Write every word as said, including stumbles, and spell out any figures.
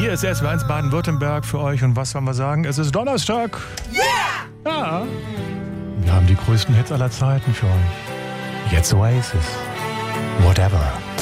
Hier ist S W eins Baden-Württemberg für euch. Und was sollen wir sagen? Es ist Donnerstag. Yeah! Ja. Wir haben die größten Hits aller Zeiten für euch. Jetzt Oasis. Whatever.